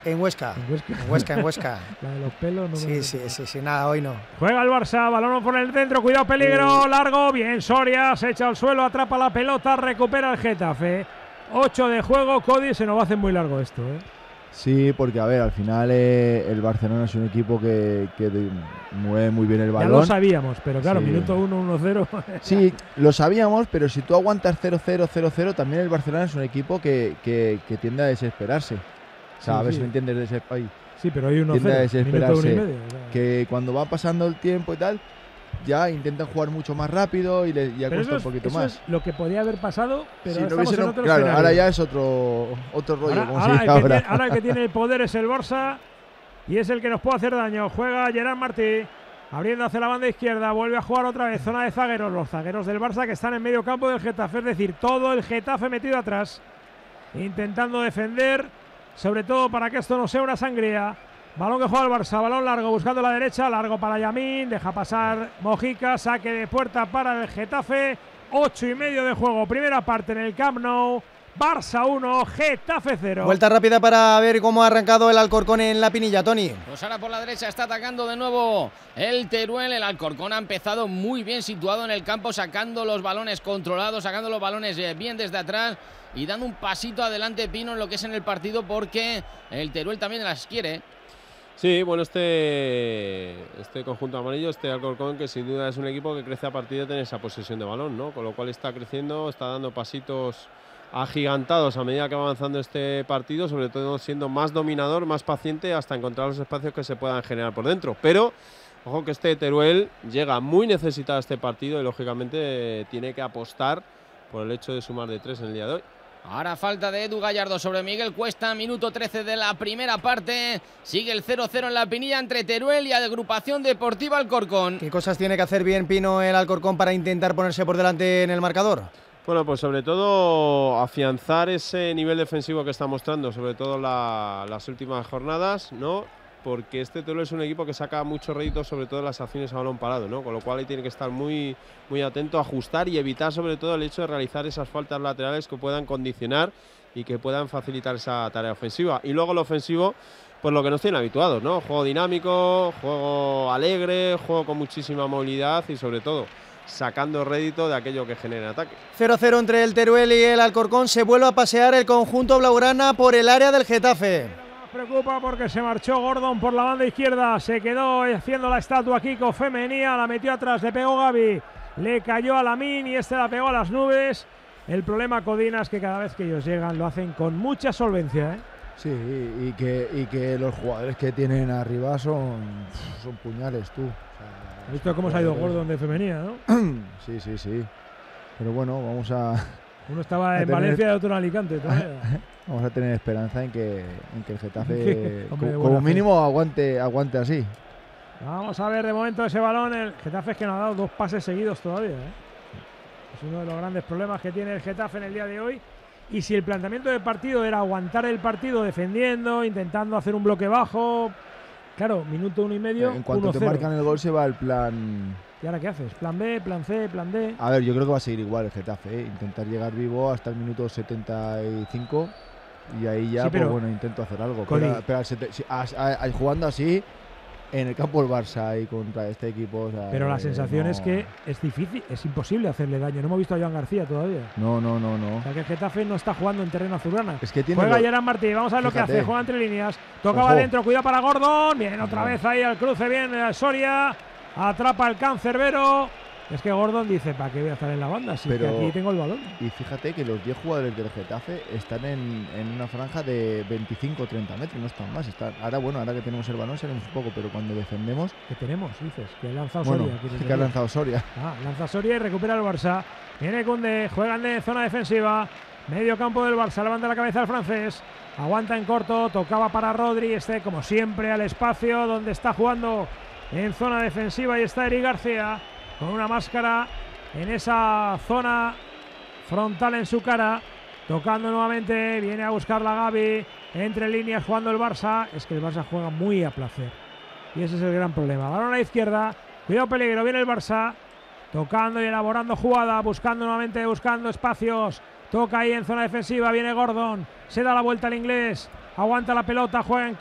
En Huesca. En Huesca. La de los pelos no. Sí, nada, hoy no. Juega el Barça, balón por el centro, cuidado, peligro, largo, bien Soria, se echa al suelo, atrapa la pelota, recupera el Getafe. 8 de juego, Cody, se nos va a hacer muy largo esto, ¿eh? Sí, porque a ver, al final el Barcelona es un equipo que mueve muy bien el balón. Ya lo sabíamos, pero claro, Sí. minuto 1, 1-0. Sí, lo sabíamos, pero si tú aguantas 0-0, 0-0, también el Barcelona es un equipo que tiende a desesperarse. O sea, Sí, a ver sí. si me entiendes. Sí, pero hay 1-0, tiende a minuto 1 y desesperarse. medio. Que cuando va pasando el tiempo y tal, ya intentan jugar mucho más rápido y ya Pero cuesta un eso poquito es más. lo que podía haber pasado, pero Si ahora no estamos hubiese, en otro claro, escenario. ahora ya es otro rollo, como se dice ahora. Ahora el que tiene el poder es el Barça y es el que nos puede hacer daño. Juega Gerard Martí, abriendo hacia la banda izquierda, vuelve a jugar otra vez, zona de zagueros, los zagueros del Barça que están en medio campo del Getafe, es decir, todo el Getafe metido atrás, intentando defender, sobre todo para que esto no sea una sangría. Balón que juega el Barça, balón largo, buscando la derecha, largo para Yamín, deja pasar Mojica, saque de puerta para el Getafe, 8:30 de juego, primera parte en el Camp Nou, Barça 1, Getafe 0. Vuelta rápida para ver cómo ha arrancado el Alcorcón en la Pinilla, Tony. Pues ahora por la derecha está atacando de nuevo el Teruel. El Alcorcón ha empezado muy bien situado en el campo, sacando los balones controlados, sacando los balones bien desde atrás y dando un pasito adelante Pino en lo que es en el partido, porque el Teruel también las quiere. Sí, bueno, este conjunto amarillo, este Alcorcón, que sin duda es un equipo que crece a partir de tener esa posesión de balón, ¿no? Con lo cual está creciendo, está dando pasitos agigantados a medida que va avanzando este partido, sobre todo siendo más dominador, más paciente, hasta encontrar los espacios que se puedan generar por dentro. Pero, ojo que este Teruel llega muy necesitado a este partido y, lógicamente, tiene que apostar por el hecho de sumar de 3 en el día de hoy. Ahora falta de Edu Gallardo sobre Miguel Cuesta, minuto 13 de la primera parte. Sigue el 0-0 en la Pinilla entre Teruel y Agrupación Deportiva Alcorcón. ¿Qué cosas tiene que hacer bien Pino el Alcorcón para intentar ponerse por delante en el marcador? Bueno, pues sobre todo afianzar ese nivel defensivo que está mostrando, sobre todo las últimas jornadas, ¿no? Porque este Teruel es un equipo que saca mucho rédito, sobre todo en las acciones a balón parado, ¿no? Con lo cual ahí tiene que estar muy, muy atento a ajustar y evitar sobre todo el hecho de realizar esas faltas laterales que puedan condicionar y que puedan facilitar esa tarea ofensiva. Y luego lo ofensivo, pues lo que nos tiene habituados, ¿no? Juego dinámico, juego alegre, juego con muchísima movilidad y sobre todo sacando rédito de aquello que genera ataque. 0-0 entre el Teruel y el Alcorcón. Se vuelve a pasear el conjunto blaugrana por el área del Getafe. Preocupa porque se marchó Gordon por la banda izquierda, se quedó haciendo la estatua Kiko femenina, la metió atrás, le pegó Gaby, le cayó a Lamine y este la pegó a las nubes. El problema, Codina, es que cada vez que ellos llegan lo hacen con mucha solvencia, ¿eh? Sí, y que los jugadores que tienen arriba son puñales, tú. O sea, ¿Has visto cómo se ha ido Gordon de femenina, no? Sí. Pero bueno, vamos a... Uno estaba en Valencia y otro en Alicante todavía. Vamos a tener esperanza en que el Getafe, Hombre, como mínimo, aguante así. Vamos a ver de momento ese balón. El Getafe es que no ha dado 2 pases seguidos todavía, ¿eh? Es uno de los grandes problemas que tiene el Getafe en el día de hoy. Y si el planteamiento del partido era aguantar el partido defendiendo, intentando hacer un bloque bajo, claro, minuto 1:30. En cuanto 1-0. te marcan el gol se va el plan... ¿Y ahora qué haces? ¿Plan B, plan C, plan D? A ver, yo creo que va a seguir igual el Getafe, ¿eh? Intentar llegar vivo hasta el minuto 75 y ahí ya, Sí, pero, pues bueno, intento hacer algo. Cody, Pero jugando así en el campo del Barça y contra este equipo... O sea, pero la sensación es que es difícil, es imposible hacerle daño. No hemos visto a Joan García todavía. No. O sea que el Getafe no está jugando en terreno azulgrana. Es que tiene Juega Gerard Martí, vamos a ver lo que hace. Juega entre líneas, tocaba adentro, cuidado para Gordon. Bien, otra vez ahí al cruce, bien Soria. Atrapa el cancerbero. Es que Gordon dice, ¿para qué voy a estar en la banda? Si pero, que aquí tengo el balón. Y fíjate que los 10 jugadores del Getafe están en una franja de 25-30 metros, no están más. Ahora que tenemos el balón seremos un poco, pero cuando defendemos... ¿Qué tenemos? Dices, que ha lanzado bueno, Soria. Sí que ha lanzado Soria. Lanza Soria y recupera el Barça. Viene Koundé, juegan de zona defensiva. Medio campo del Barça, levanta la cabeza el francés. Aguanta en corto, tocaba para Rodri. Como siempre al espacio donde está jugando en zona defensiva y está Eric García con una máscara en esa zona frontal en su cara, tocando nuevamente, viene a buscar la Gaby, entre líneas jugando el Barça. Es que el Barça juega muy a placer y ese es el gran problema. Balón a la izquierda, cuidado peligro, viene el Barça tocando y elaborando jugada, buscando espacios, toca ahí en zona defensiva, viene Gordon, se da la vuelta al inglés, aguanta la pelota, juega en